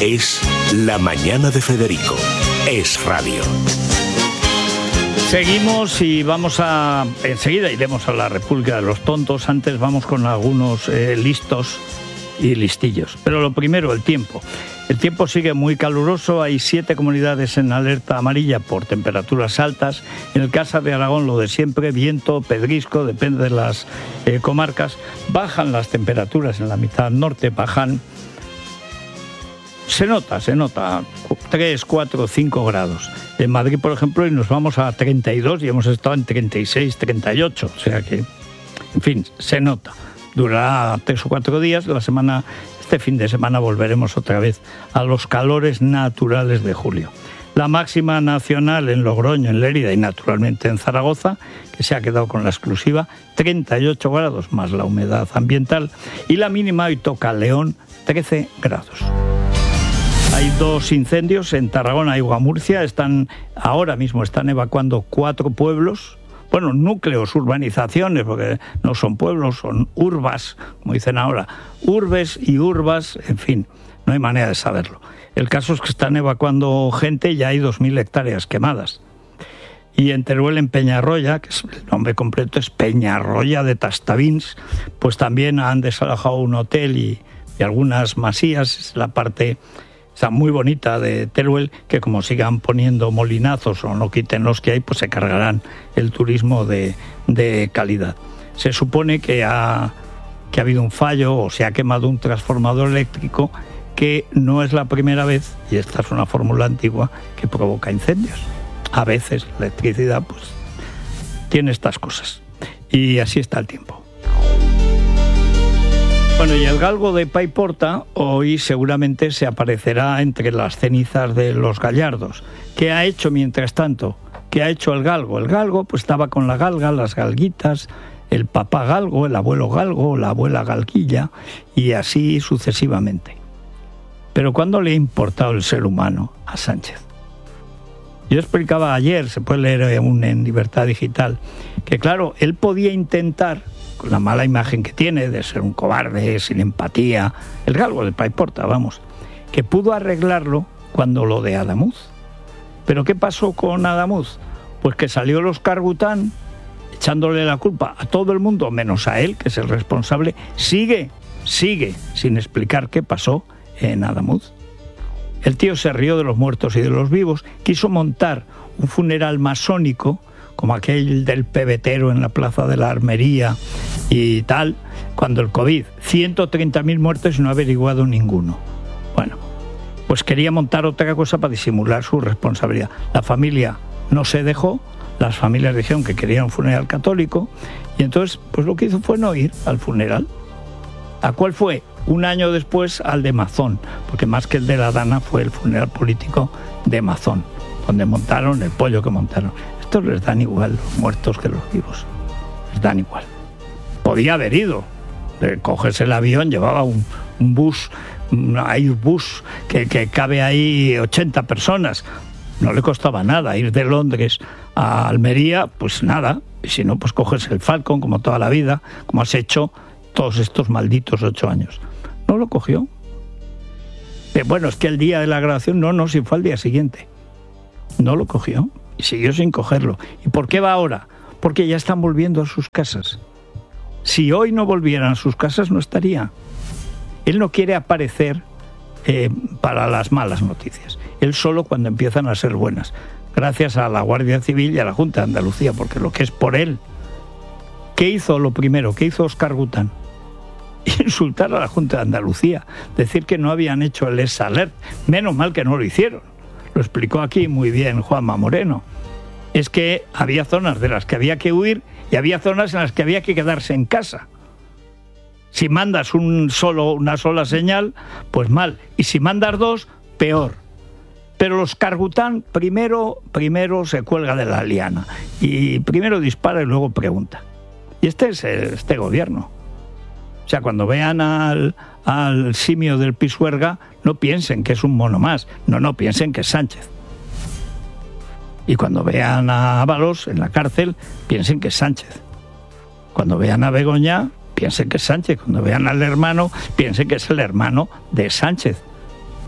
Es La Mañana de Federico. Es radio. Seguimos y enseguida iremos a la República de los Tontos. Antes vamos con algunos listos y listillos. Pero lo primero, el tiempo. El tiempo sigue muy caluroso. Hay 7 comunidades en alerta amarilla por temperaturas altas. En el caso de Aragón, lo de siempre, viento, pedrisco, depende de las comarcas. Bajan las temperaturas en la mitad norte, bajan. Se nota 3, 4, 5 grados. En Madrid, por ejemplo, y nos vamos a 32 y hemos estado en 36, 38. O sea que, en fin, se nota. Durará 3 o 4 días. Este fin de semana volveremos otra vez a los calores naturales de julio. La máxima nacional en Logroño, en Lérida y naturalmente en Zaragoza, que se ha quedado con la exclusiva, 38 grados más la humedad ambiental. Y la mínima hoy toca León, 13 grados. Hay 2 incendios en Tarragona y Guamurcia. Ahora mismo están evacuando 4 pueblos. Bueno, núcleos, urbanizaciones, porque no son pueblos, son urbas, como dicen ahora. Urbes y urbas, en fin, no hay manera de saberlo. El caso es que están evacuando gente y ya hay 2.000 hectáreas quemadas. Y en Teruel, en Peñarroya, que el nombre completo es Peñarroya de Tastavins, pues también han desalojado un hotel y algunas masías. Es la parte muy bonita de Teruel, que como sigan poniendo molinazos o no quiten los que hay, pues se cargarán el turismo de calidad. Se supone que ha habido un fallo o se ha quemado un transformador eléctrico, que no es la primera vez, y esta es una fórmula antigua, que provoca incendios. A veces la electricidad pues tiene estas cosas. Y así está el tiempo. Bueno, y el galgo de Paiporta hoy seguramente se aparecerá entre las cenizas de los gallardos. ¿Qué ha hecho mientras tanto? ¿Qué ha hecho el galgo? El galgo pues estaba con la galga, las galguitas, el papá galgo, el abuelo galgo, la abuela galguilla, y así sucesivamente. Pero ¿cuándo le ha importado el ser humano a Sánchez? Yo explicaba ayer, se puede leer en Libertad Digital, que claro, él podía intentar, con la mala imagen que tiene de ser un cobarde, sin empatía, el galgo de Paiporta, vamos, que pudo arreglarlo cuando lo de Adamuz. ¿Pero qué pasó con Adamuz? Pues que salió el Óscar Gután echándole la culpa a todo el mundo, menos a él, que es el responsable. Sigue sin explicar qué pasó en Adamuz. El tío se rió de los muertos y de los vivos, quiso montar un funeral masónico, como aquel del pebetero en la Plaza de la Armería y tal, cuando el COVID, 130.000 muertos y no ha averiguado ninguno. Bueno, pues quería montar otra cosa para disimular su responsabilidad. La familia no se dejó, las familias dijeron que querían un funeral católico, y entonces pues lo que hizo fue no ir al funeral. ¿A cuál fue? Un año después al de Mazón, porque más que el de la Dana fue el funeral político de Mazón, donde montaron el pollo que montaron. Estos les dan igual los muertos que los vivos, les dan igual. Podía haber ido, de cogerse el avión, llevaba un bus, un Airbus que cabe ahí 80 personas, no le costaba nada ir de Londres a Almería, pues nada, y si no, pues cogerse el Falcon como toda la vida, como has hecho todos estos malditos 8 años. No lo cogió. Bueno, es que el día de la grabación, no, si fue al día siguiente. No lo cogió y siguió sin cogerlo. ¿Y por qué va ahora? Porque ya están volviendo a sus casas. Si hoy no volvieran a sus casas, no estaría. Él no quiere aparecer para las malas noticias. Él solo cuando empiezan a ser buenas. Gracias a la Guardia Civil y a la Junta de Andalucía, porque lo que es por él. ¿Qué hizo lo primero? ¿Qué hizo Óscar Gután? Insultar a la Junta de Andalucía, decir que no habían hecho el ESALERT. Menos mal que no lo hicieron. Lo explicó aquí muy bien Juanma Moreno. Es que había zonas de las que había que huir y había zonas en las que había que quedarse en casa. Si mandas una sola señal, pues mal. Y si mandas 2, peor. Pero los Cargután primero se cuelga de la liana. Y primero dispara y luego pregunta. Y este es este gobierno. O sea, cuando vean al simio del Pisuerga, no piensen que es un mono más. No, piensen que es Sánchez. Y cuando vean a Ábalos en la cárcel, piensen que es Sánchez. Cuando vean a Begoña, piensen que es Sánchez. Cuando vean al hermano, piensen que es el hermano de Sánchez.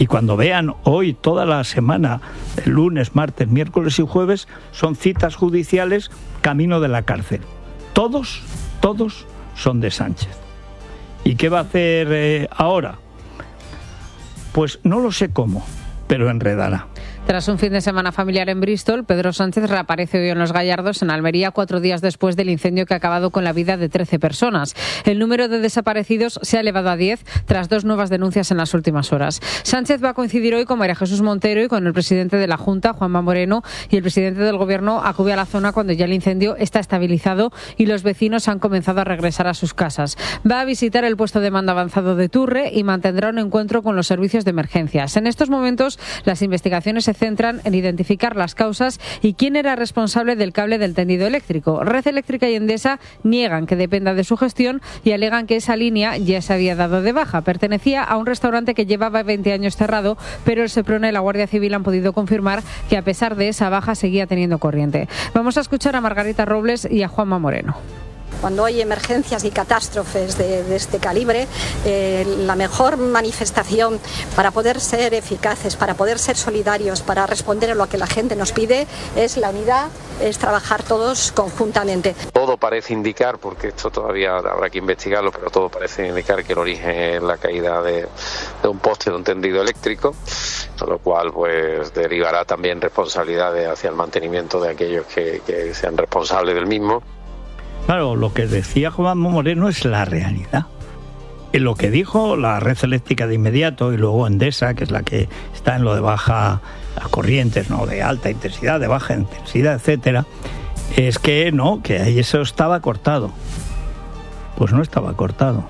Y cuando vean hoy toda la semana, el lunes, martes, miércoles y jueves, son citas judiciales camino de la cárcel. Todos son de Sánchez. ¿Y qué va a hacer ahora? Pues no lo sé cómo, pero enredará. Tras un fin de semana familiar en Bristol, Pedro Sánchez reaparece hoy en Los Gallardos, en Almería, 4 días después del incendio que ha acabado con la vida de 13 personas. El número de desaparecidos se ha elevado a 10 tras 2 nuevas denuncias en las últimas horas. Sánchez va a coincidir hoy con María Jesús Montero y con el presidente de la Junta, Juanma Moreno, y el presidente del Gobierno acude a la zona cuando ya el incendio está estabilizado y los vecinos han comenzado a regresar a sus casas. Va a visitar el puesto de mando avanzado de Turre y mantendrá un encuentro con los servicios de emergencias. En estos momentos, las investigaciones se centran en identificar las causas y quién era responsable del cable del tendido eléctrico. Red Eléctrica y Endesa niegan que dependa de su gestión y alegan que esa línea ya se había dado de baja. Pertenecía a un restaurante que llevaba 20 años cerrado, pero el Seprona y la Guardia Civil han podido confirmar que a pesar de esa baja seguía teniendo corriente. Vamos a escuchar a Margarita Robles y a Juanma Moreno. Cuando hay emergencias y catástrofes de este calibre, la mejor manifestación para poder ser eficaces, para poder ser solidarios, para responder a lo que la gente nos pide, es la unidad, es trabajar todos conjuntamente. Todo parece indicar, porque esto todavía habrá que investigarlo, pero todo parece indicar que el origen es la caída de un poste de un tendido eléctrico, con lo cual pues derivará también responsabilidades hacia el mantenimiento de aquellos que sean responsables del mismo. Claro, lo que decía Juanma Moreno es la realidad. En lo que dijo la Red Eléctrica de inmediato y luego Endesa, que es la que está en lo de baja corrientes, no de alta intensidad, de baja intensidad, etcétera, es que no, que ahí eso estaba cortado. Pues no estaba cortado.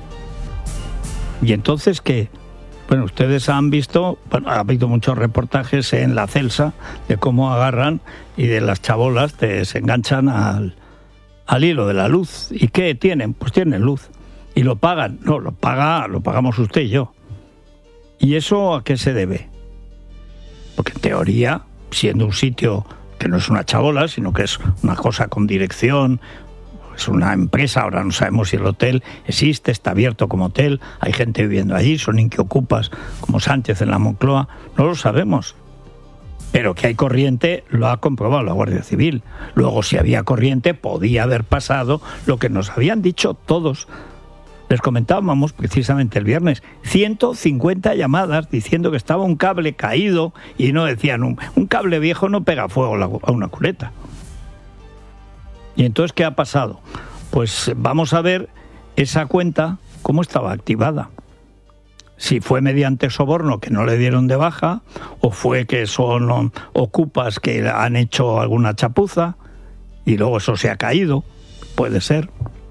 Y entonces, ¿qué? Bueno, ustedes han visto, ha habido muchos reportajes en La Celsa de cómo agarran y de las chabolas se enganchan al hilo de la luz. ¿Y qué tienen? Pues tienen luz. ¿Y lo pagan? No, lo pagamos usted y yo. ¿Y eso a qué se debe? Porque en teoría, siendo un sitio que no es una chabola, sino que es una cosa con dirección, es una empresa, ahora no sabemos si el hotel existe, está abierto como hotel, hay gente viviendo allí, son inquiocupas como Sánchez en la Moncloa, no lo sabemos. Pero que hay corriente lo ha comprobado la Guardia Civil. Luego, si había corriente, podía haber pasado lo que nos habían dicho todos. Les comentábamos precisamente el viernes, 150 llamadas diciendo que estaba un cable caído y no decían, un cable viejo no pega fuego a una culeta. ¿Y entonces qué ha pasado? Pues vamos a ver esa cuenta cómo estaba activada. Si fue mediante soborno que no le dieron de baja, o fue que son ocupas que han hecho alguna chapuza y luego eso se ha caído, puede ser.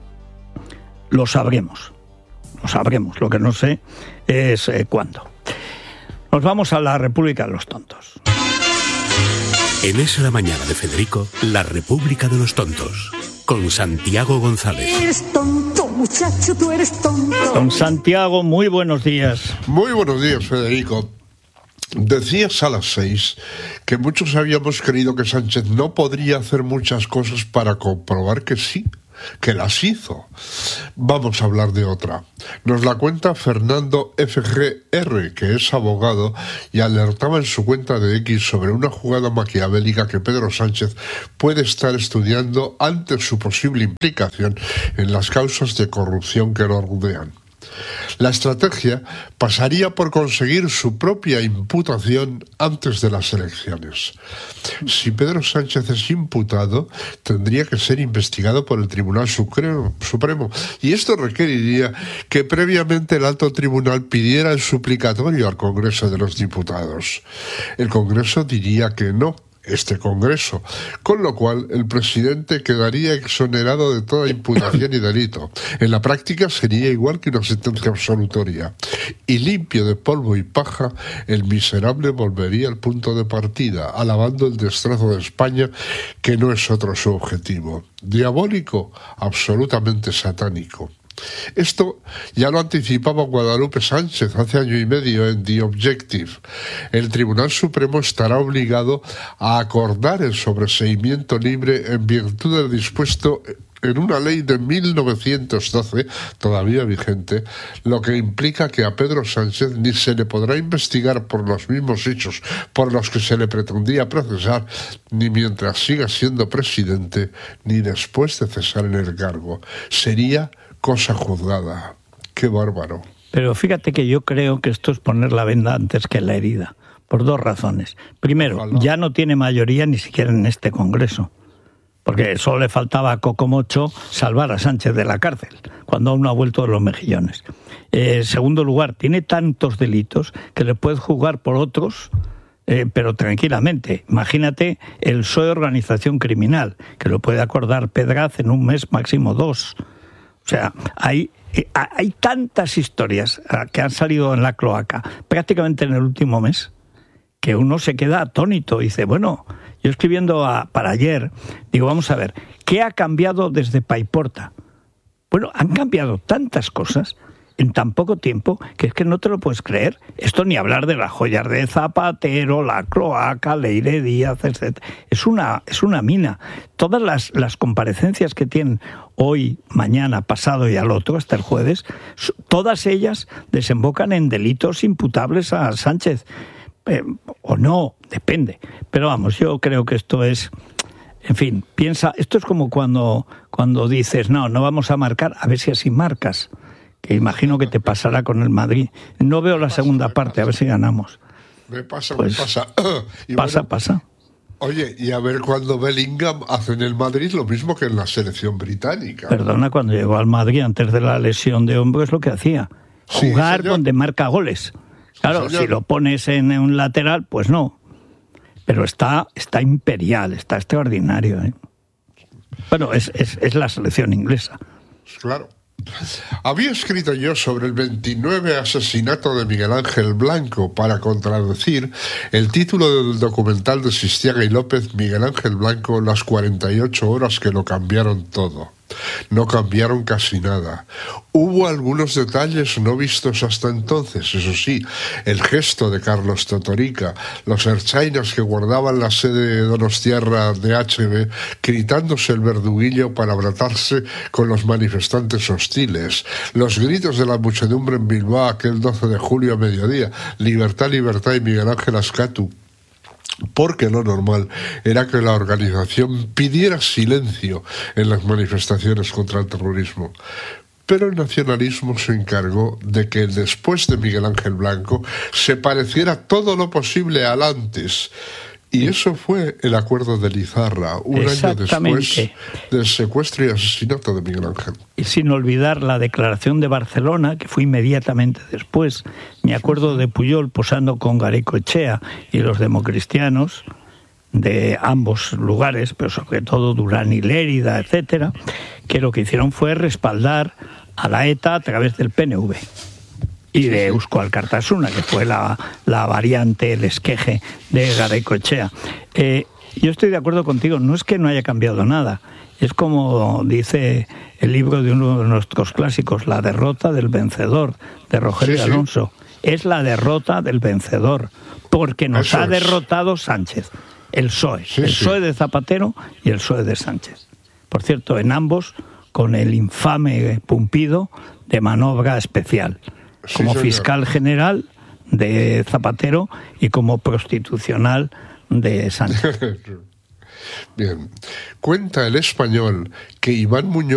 Lo sabremos. Lo que no sé es cuándo. Nos vamos a la República de los Tontos. En Es la Mañana de Federico, la República de los Tontos, con Santiago González. Eres tonto, muchacho, tú eres tonto. Don Santiago, muy buenos días. Muy buenos días, Federico. Decías a las 6 que muchos habíamos creído que Sánchez no podría hacer muchas cosas para comprobar que sí, que las hizo. Vamos a hablar de otra. Nos la cuenta Fernando FGR, que es abogado, y alertaba en su cuenta de X sobre una jugada maquiavélica que Pedro Sánchez puede estar estudiando ante su posible implicación en las causas de corrupción que lo rodean. La estrategia pasaría por conseguir su propia imputación antes de las elecciones. Si Pedro Sánchez es imputado, tendría que ser investigado por el Tribunal Supremo, y esto requeriría que previamente el alto tribunal pidiera el suplicatorio al Congreso de los Diputados. El Congreso diría que no, este Congreso, con lo cual el presidente quedaría exonerado de toda imputación y delito. En la práctica sería igual que una sentencia absolutoria. Y limpio de polvo y paja, el miserable volvería al punto de partida, alabando el destrozo de España, que no es otro su objetivo. Diabólico, absolutamente satánico. Esto ya lo anticipaba Guadalupe Sánchez hace año y medio en The Objective. El Tribunal Supremo estará obligado a acordar el sobreseimiento libre en virtud del dispuesto en una ley de 1912, todavía vigente, lo que implica que a Pedro Sánchez ni se le podrá investigar por los mismos hechos por los que se le pretendía procesar, ni mientras siga siendo presidente, ni después de cesar en el cargo. Sería cosa juzgada. ¡Qué bárbaro! Pero fíjate que yo creo que esto es poner la venda antes que la herida, por dos razones. Primero, ya no tiene mayoría ni siquiera en este Congreso, porque solo le faltaba a Coco Mocho salvar a Sánchez de la cárcel, cuando aún no ha vuelto de los mejillones. Segundo lugar, tiene tantos delitos que le puedes juzgar por otros, pero tranquilamente. Imagínate el PSOE Organización Criminal, que lo puede acordar Pedraz en un mes, máximo 2. O sea, hay tantas historias que han salido en la cloaca, prácticamente en el último mes, que uno se queda atónito y dice, bueno, yo escribiendo para ayer, digo, vamos a ver, ¿qué ha cambiado desde Paiporta? Bueno, han cambiado tantas cosas en tan poco tiempo que es que no te lo puedes creer. Esto ni hablar de las joyas de Zapatero, la cloaca, Leire Díaz, etc. Es una mina. Todas las comparecencias que tienen hoy, mañana, pasado y al otro, hasta el jueves, todas ellas desembocan en delitos imputables a Sánchez. O no, depende. Pero vamos, yo creo que esto es... En fin, piensa, esto es como cuando dices, no vamos a marcar, a ver si así marcas, que imagino que te pasará con el Madrid. No veo la segunda parte, a ver si ganamos. Me pasa. Y pasa. Oye, y a ver cuando Bellingham hace en el Madrid lo mismo que en la selección británica. Perdona, cuando llegó al Madrid antes de la lesión de hombro es lo que hacía. Jugar donde marca goles. Claro, si lo pones en un lateral, pues no. Pero está imperial, está extraordinario, ¿eh? Bueno, es la selección inglesa. Claro. Había escrito yo sobre el 29 asesinato de Miguel Ángel Blanco para contradecir el título del documental de Sistiaga y López, Miguel Ángel Blanco, las 48 horas que lo cambiaron todo. No cambiaron casi nada. Hubo algunos detalles no vistos hasta entonces, eso sí, el gesto de Carlos Totorica, los ertzainas que guardaban la sede de Donostiarra de HB, gritándose el verduguillo para abratarse con los manifestantes hostiles, los gritos de la muchedumbre en Bilbao aquel 12 de julio a mediodía, libertad, libertad y Miguel Ángel Ascatu. Porque lo normal era que la organización pidiera silencio en las manifestaciones contra el terrorismo. Pero el nacionalismo se encargó de que después de Miguel Ángel Blanco se pareciera todo lo posible al antes. Y eso fue el acuerdo de Lizarra, un año después del secuestro y asesinato de Miguel Ángel. Y sin olvidar la declaración de Barcelona, que fue inmediatamente después. Me acuerdo de Pujol posando con Garaikoetxea y los democristianos de ambos lugares, pero sobre todo Durán y Lérida, etcétera, que lo que hicieron fue respaldar a la ETA a través del PNV. Y de Eusko Alkartasuna, que fue la variante, el esqueje de Garaikoetxea. Yo estoy de acuerdo contigo, no es que no haya cambiado nada, es como dice el libro de uno de nuestros clásicos, La derrota del vencedor, de Rogelio Alonso. Es la derrota del vencedor, porque nos ha derrotado Sánchez, el PSOE, el PSOE de Zapatero y el PSOE de Sánchez. Por cierto, en ambos con el infame Pumpido de manobra especial. Como fiscal general de Zapatero y como prostitucional de Sánchez. Bien. Cuenta El Español que Iván Muñoz